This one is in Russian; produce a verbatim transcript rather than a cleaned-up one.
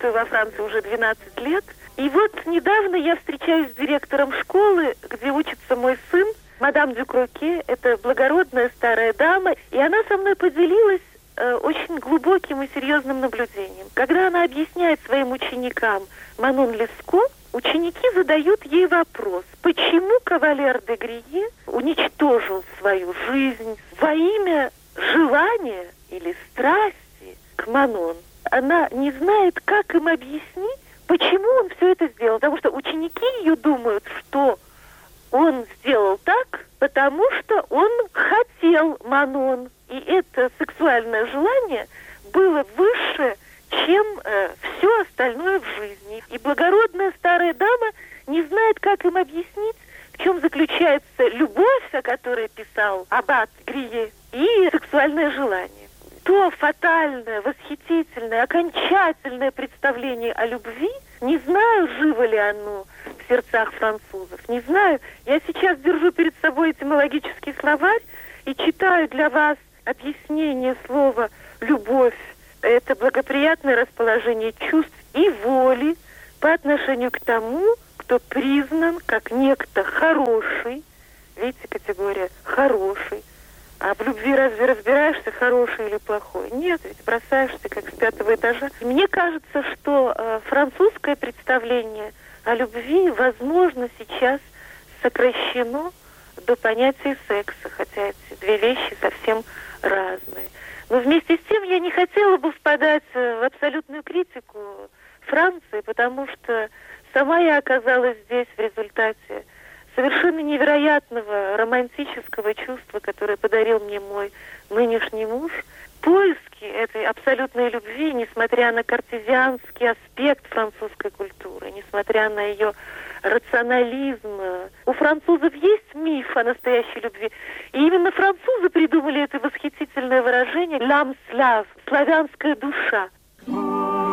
работаю во Франции уже двенадцать лет. И вот недавно я встречаюсь с директором школы, где учится мой сын, мадам Дюкроке. Это благородная старая дама. И она со мной поделилась э, очень глубоким и серьезным наблюдением. Когда она объясняет своим ученикам Манон Леско, ученики задают ей вопрос, почему кавалер де Грие уничтожил свою жизнь во имя желания или страсти к Манон. Она не знает, как им объяснить, почему он все это сделал. Потому что ученики ее думают, что он сделал так, потому что он хотел Манон. И это сексуальное желание было выше, чем э, все остальное в жизни. И благородная старая дама не знает, как им объяснить, в чем заключается любовь, о которой писал аббат Грие, и сексуальное желание. То фатальное, восхитительное, окончательное представление о любви, не знаю, живо ли оно в сердцах французов, не знаю. Я сейчас держу перед собой этимологический словарь и читаю для вас объяснение слова «любовь». Это благоприятное расположение чувств и воли по отношению к тому, кто признан как некто хороший. Видите, категория «хороший». А в любви разве разбираешься, хороший или плохой? Нет, ведь бросаешься как с пятого этажа. Мне кажется, что э, французское представление о любви, возможно, сейчас сокращено до понятия секса, хотя эти две вещи совсем разные. Но вместе с тем я не хотела бы впадать в абсолютную критику Франции, потому что сама я оказалась здесь в результате совершенно невероятного романтического чувства, которое подарил мне мой нынешний муж. Поиски этой абсолютной любви, несмотря на картезианский аспект французской культуры, несмотря на ее рационализм. У французов есть миф о настоящей любви. И именно французы придумали это восхитительное выражение «l'âme slave» — «славянская душа».